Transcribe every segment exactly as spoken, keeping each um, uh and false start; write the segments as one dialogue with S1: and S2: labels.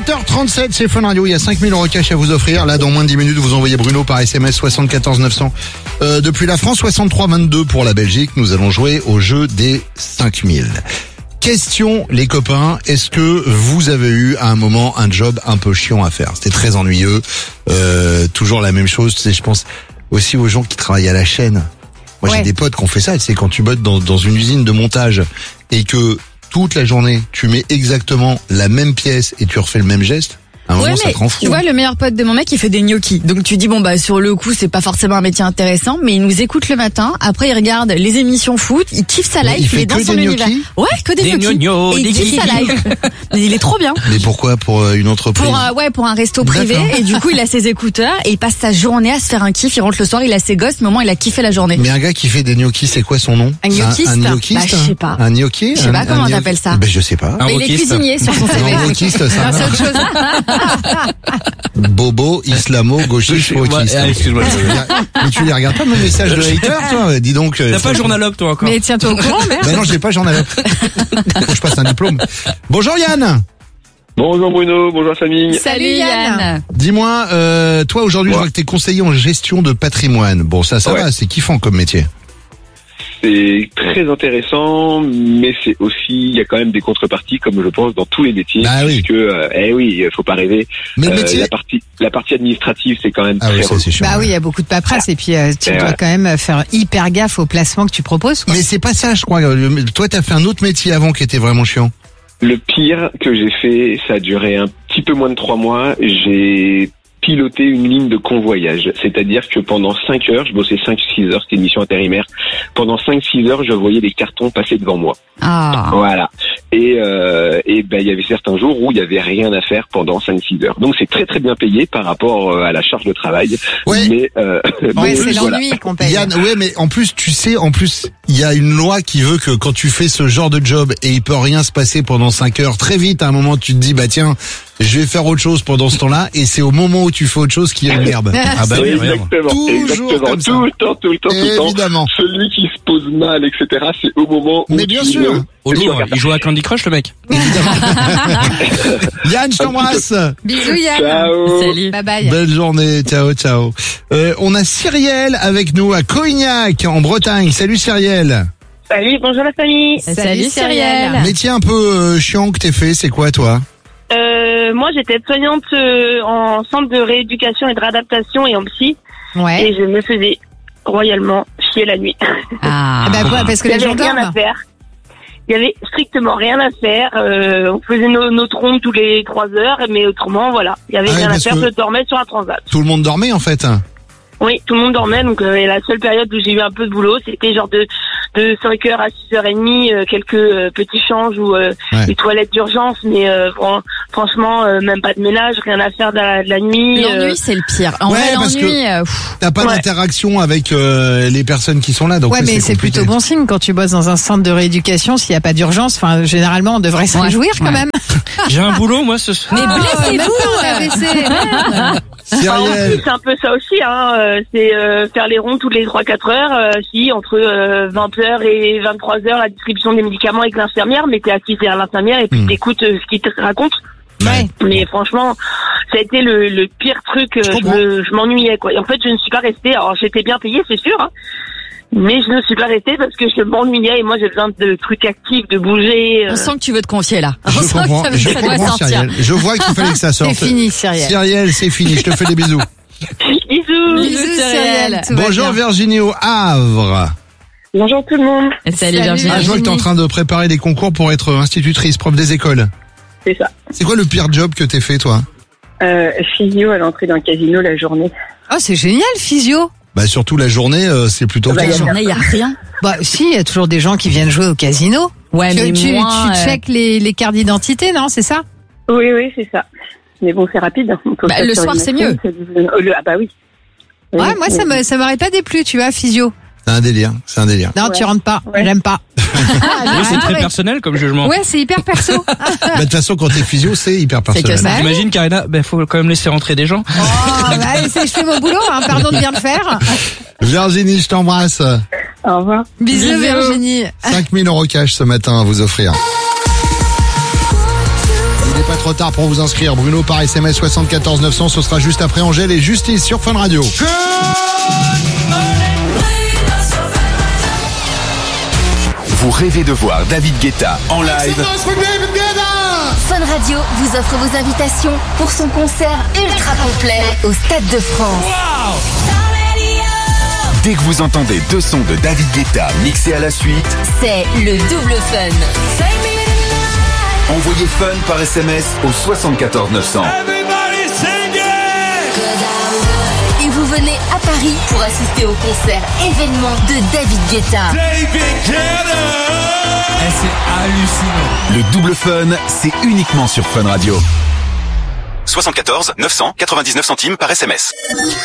S1: huit heures trente-sept, c'est Fun Radio, il y a cinq mille euros cash à vous offrir. Là, dans moins de dix minutes, vous envoyez Bruno par S M S soixante-quatorze neuf cents. Euh, depuis la France, soixante-trois vingt-deux pour la Belgique. Nous allons jouer au jeu des cinq mille. Question, les copains, est-ce que vous avez eu à un moment un job un peu chiant à faire? C'était très ennuyeux, euh, toujours la même chose. Tu sais, je pense aussi aux gens qui travaillent à la chaîne. Moi, ouais. J'ai des potes qui ont fait ça. Tu sais, quand tu bosses dans, dans une usine de montage et que toute la journée, tu mets exactement la même pièce et tu refais le même geste. À un
S2: ouais,
S1: moment, ça te rend fou.
S2: Tu vois, le meilleur pote de mon mec, il fait des gnocchis. Donc tu dis, bon, bah, sur le coup, c'est pas forcément un métier intéressant, mais il nous écoute le matin. Après, il regarde les émissions foot, il kiffe sa life, il, il est dans son univers. Ouais, que des, des gnocchis. Et il kiffe sa life. Il est trop bien.
S1: Mais pourquoi? Pour une entreprise?
S2: Pour, euh, ouais, pour un resto privé. D'accord. Et du coup, il a ses écouteurs et il passe sa journée à se faire un kiff. Il rentre le soir, il a ses gosses, mais au moins, il a kiffé la journée.
S1: Mais un gars qui fait des gnocchis, c'est quoi son nom?
S2: Un gnocchiste?
S1: Un, un gnocchiste?
S2: Bah, je sais pas.
S1: Un gnocchi?
S2: Je sais pas comment t'appelles ça.
S1: Ben, je sais pas.
S2: Mais il est cuisinier sur son C V.
S1: Un wokiste, ça.
S2: C'est autre chose.
S1: Bobo, islamo, gauchiste, wokiste.
S3: Ah, excuse-moi.
S1: Mais tu les regardes pas mes messages de haters, toi? Dis donc.
S3: T'as pas journalogue, toi, encore?
S2: Mais tiens-toi au courant, merde.
S1: Ben non, j'ai pas journalogue. Faut que je passe un diplôme. Bonjour Yann.
S4: Bonjour Bruno, bonjour la famille.
S2: Salut Yann.
S1: Dis-moi, euh, toi aujourd'hui, ouais. Je vois que t'es conseiller en gestion de patrimoine. Bon, ça, ça ouais. va, c'est kiffant comme métier.
S4: C'est très intéressant, mais c'est aussi, il y a quand même des contreparties, comme je pense, dans tous les métiers.
S1: Bah oui.
S4: Puisque, euh, eh oui, faut pas rêver.
S1: Mais le métier...
S4: euh, la partie, la partie administrative, c'est quand même
S1: ah
S4: très.
S1: Oui, ça, c'est chiant,
S5: bah
S1: ouais.
S5: oui, il y a beaucoup de paperasse et puis euh, tu et dois ouais. quand même faire hyper gaffe aux placements que tu proposes, quoi.
S1: Mais c'est pas ça, je crois. Toi, t'as fait un autre métier avant qui était vraiment chiant.
S4: Le pire que j'ai fait, ça a duré un petit peu moins de trois mois. J'ai piloter une ligne de convoyage. C'est-à-dire que pendant cinq heures, je bossais cinq six heures, c'était une mission intérimaire. Pendant cinq six heures, je voyais les cartons passer devant moi.
S2: Ah.
S4: Voilà. Et, euh, et ben, il y avait certains jours où il y avait rien à faire pendant cinq six heures. Donc, c'est très, très bien payé par rapport à la charge de travail.
S1: Ouais.
S4: Mais, euh,
S5: ouais, c'est l'ennui voilà. qu'on paye.
S1: Yann, ouais, mais en plus, tu sais, en plus, il y a une loi qui veut que quand tu fais ce genre de job et il peut rien se passer pendant cinq heures, très vite, à un moment, tu te dis, bah, tiens, je vais faire autre chose pendant ce temps-là, et c'est au moment où tu fais autre chose qu'il y a une merde.
S4: Ah bah oui, exactement.
S1: Toujours
S4: exactement.
S1: comme ça.
S4: Tout le temps, tout le temps, tout le temps.
S1: Évidemment.
S4: Celui qui se pose mal, et cetera, c'est au moment où
S1: mais bien
S4: tu
S1: sûr.
S4: Le...
S3: Au livre, il joue à Candy Crush, le mec.
S1: Évidemment. Yann, je t'embrasse.
S5: Bisous Yann.
S4: Ciao.
S5: Salut. Bye bye.
S1: Belle journée. Ciao, ciao. Euh, on a Cyrielle avec nous à Coignac, en Bretagne. Salut Cyrielle.
S6: Salut, bonjour la famille.
S5: Salut, Salut Cyrielle.
S1: Métier un peu euh, chiant que t'es fait, c'est quoi toi?
S6: Euh, moi, j'étais soignante euh, en centre de rééducation et de réadaptation et en psy.
S5: Ouais.
S6: Et je me faisais royalement chier la nuit.
S5: Ah, bah quoi, parce que les gens dorment.
S6: Il y avait rien à faire. Il y avait strictement rien à faire. Euh, on faisait nos, notre ronde tous les trois heures, mais autrement, voilà. Il y avait
S1: ah
S6: rien
S1: oui,
S6: à faire.
S1: que
S6: Je dormais sur un transat.
S1: Tout le monde dormait en fait.
S6: Oui, tout le monde dormait. Donc euh, et la seule période où j'ai eu un peu de boulot, c'était genre de de cinq heures à six heures trente, euh, quelques euh, petits changes ou euh, ouais. des toilettes d'urgence, mais euh, fran- franchement, euh, même pas de ménage, rien à faire de la, de la nuit.
S2: L'ennui,
S6: euh...
S2: c'est le pire. En
S1: ouais,
S2: vrai,
S1: parce
S2: l'ennui,
S1: que
S2: euh,
S1: t'as pas ouais. d'interaction avec euh, les personnes qui sont là, donc
S5: ouais, mais c'est,
S1: c'est
S5: plutôt bon signe quand tu bosses dans un centre de rééducation. S'il y a pas d'urgence, enfin, généralement, on devrait se
S2: ouais.
S5: réjouir quand
S2: ouais.
S5: même.
S3: J'ai un boulot, moi, ce soir.
S2: Mais blessez-vous,
S5: oh,
S1: Cyrielle.
S6: C'est un peu ça aussi, hein. Euh, c'est euh, faire les ronds toutes les trois quatre heures. Euh, si entre euh, vingt heures et vingt-trois heures, la distribution des médicaments avec l'infirmière, mais t'es assise derrière l'infirmière et puis mmh. t'écoutes euh, ce qu'il te raconte.
S5: Ouais.
S6: Mais franchement, ça a été le, le pire truc. Euh, je, je, me, je m'ennuyais, quoi. Et en fait, je ne suis pas restée. Alors, j'étais bien payée, c'est sûr. Hein. Mais je ne suis pas restée parce que je m'ennuyais et moi j'ai besoin de trucs actifs, de bouger. Euh...
S2: On sent que tu veux te confier là.
S1: Je
S2: On sent
S1: comprends,
S2: que ça,
S1: je
S2: ça
S1: comprends
S2: doit sortir.
S1: Cyrielle. Je vois qu'il fallait que ça sorte.
S5: C'est fini Cyrielle.
S1: Cyrielle, c'est fini, je te fais des bisous.
S6: Bisous.
S2: Bisous Cyrielle.
S1: Bonjour Virginie au Havre.
S6: Bonjour tout le monde.
S2: Salut Virginie.
S1: Ah, je vois que t'es en train de préparer des concours pour être institutrice, prof des écoles.
S6: C'est ça.
S1: C'est quoi le pire job que t'aies fait toi?
S6: euh, Physio à l'entrée d'un casino la journée.
S5: Oh c'est génial physio.
S1: Bah surtout la journée, euh, c'est plutôt
S6: bah,
S2: la journée, il y a rien.
S5: Bah si, il y a toujours des gens qui viennent jouer au casino.
S2: Ouais,
S5: tu,
S2: mais
S5: tu,
S2: moi,
S5: tu
S2: euh...
S5: checkes les, les cartes d'identité, non, c'est ça?
S6: Oui, oui, c'est ça. Mais bon, c'est rapide.
S2: Bah, le soir, c'est mieux.
S6: Ah bah oui.
S5: Ouais, oui, moi, ça me, ça m'aurait pas déplu, tu vois, physio.
S1: C'est un délire, c'est un délire.
S5: Non, ouais. Tu rentres pas, ouais. J'aime pas.
S3: Ah, oui, c'est très personnel comme jugement.
S5: Ouais, c'est hyper perso.
S1: Bah, de toute façon, quand t'es physio, c'est hyper personnel.
S5: C'est que ça.
S3: T'imagines, Karina, ben, faut quand même laisser rentrer des gens.
S5: Oh, bah, c'est, je fais mon boulot, hein, pardon de bien le faire.
S1: Virginie, je t'embrasse.
S6: Au revoir.
S5: Bisous, Bisous. Virginie.
S1: cinq mille euros cash ce matin à vous offrir. Il est pas trop retard pour vous inscrire. Bruno par S M S soixante-quatorze neuf cents, ce sera juste après Angèle et Justice sur Fun Radio.
S7: Vous rêvez de voir David Guetta en live?
S8: Fun Radio vous offre vos invitations pour son concert ultra complet au Stade de France. Wow.
S7: Dès que vous entendez deux sons de David Guetta mixés à la suite,
S8: c'est le double fun.
S7: Envoyez Fun par S M S au soixante-quatorze neuf cents.
S8: Et vous venez à Paris pour assister au concert événement de David Guetta. David Guetta.
S7: Et c'est hallucinant. Le double fun, c'est uniquement sur Fun Radio.
S9: soixante-quatorze neuf cents quatre-vingt-dix-neuf centimes par S M S.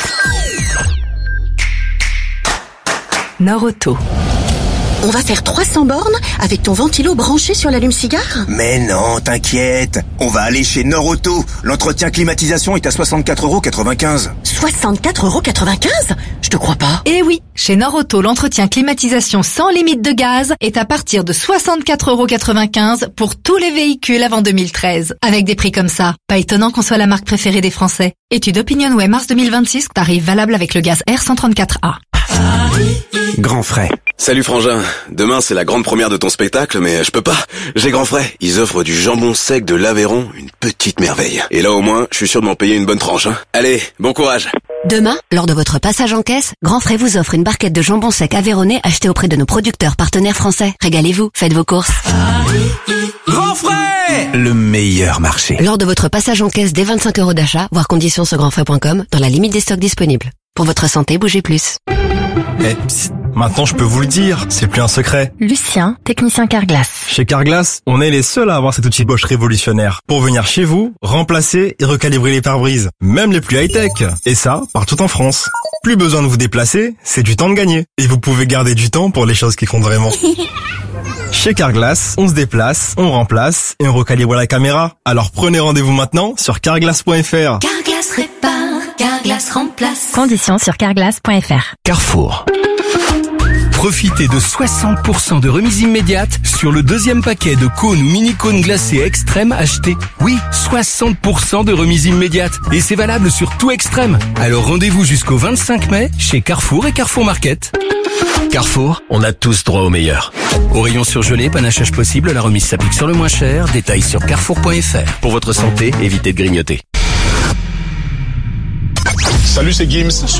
S10: Norauto. On va faire trois cents bornes avec ton ventilo branché sur l'allume-cigare?
S11: Mais non, t'inquiète. On va aller chez Norauto. L'entretien climatisation est à soixante-quatre euros quatre-vingt-quinze.
S10: soixante-quatre euros quatre-vingt-quinze? Je te crois pas.
S12: Eh oui, chez Norauto, l'entretien climatisation sans limite de gaz est à partir de soixante-quatre euros quatre-vingt-quinze pour tous les véhicules avant deux mille treize. Avec des prix comme ça, pas étonnant qu'on soit la marque préférée des Français. Étude OpinionWay mars deux mille vingt-six, tarif valable avec le gaz R cent trente-quatre A.
S13: Grand frais.
S14: Salut frangin, demain c'est la grande première de ton spectacle, mais je peux pas, j'ai grand frais. Ils offrent du jambon sec de l'Aveyron, une petite merveille. Et là au moins, je suis sûr de m'en payer une bonne tranche. Hein. Allez, bon courage.
S15: Demain, lors de votre passage en caisse, Grand Frais vous offre une barquette de jambon sec aveyronnais achetée auprès de nos producteurs partenaires français. Régalez-vous, faites vos courses.
S13: Grand Frais, le meilleur marché.
S15: Lors de votre passage en caisse dès vingt-cinq euros d'achat, voir conditions sur grand frais point com, dans la limite des stocks disponibles. Pour votre santé, bougez plus.
S16: Eh, psst, maintenant je peux vous le dire, c'est plus un secret.
S17: Lucien, technicien Carglass.
S16: Chez Carglass, on est les seuls à avoir cet outil Bosch révolutionnaire pour venir chez vous, remplacer et recalibrer les pare-brises, même les plus high-tech. Et ça, partout en France. Plus besoin de vous déplacer, c'est du temps de gagner. Et vous pouvez garder du temps pour les choses qui comptent vraiment. Chez Carglass, on se déplace, on remplace et on recalibre la caméra. Alors prenez rendez-vous maintenant sur carglass point f r.
S8: Carglass répare, Carglass remplace.
S17: Conditions sur carglass point f r.
S13: Carrefour. Profitez de soixante pour cent de remise immédiate sur le deuxième paquet de cônes ou mini-cônes glacés Extrême achetés. Oui, soixante pour cent de remise immédiate. Et c'est valable sur tout Extrême. Alors rendez-vous jusqu'au vingt-cinq mai chez Carrefour et Carrefour Market.
S18: Carrefour, on a tous droit au meilleur. Au rayon surgelé, panachage possible, la remise s'applique sur le moins cher. Détails sur carrefour point f r. Pour votre santé, évitez de grignoter.
S19: Salut, c'est Gims. Sur